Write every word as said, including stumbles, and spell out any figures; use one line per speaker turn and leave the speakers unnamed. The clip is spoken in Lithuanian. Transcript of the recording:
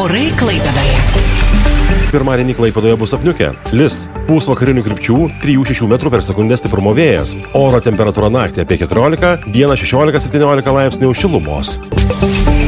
Orai Klaipėdoje.
Pirmadienį Klaipėdoje bus apniukę. Lis, pūs vakarinių krypčių, trijų šešių metrų per sekundę stiprumo vėjas. Oro temperatūra naktį apie keturiolika, dieną šešiolika septyniolika laipsnių šilumos.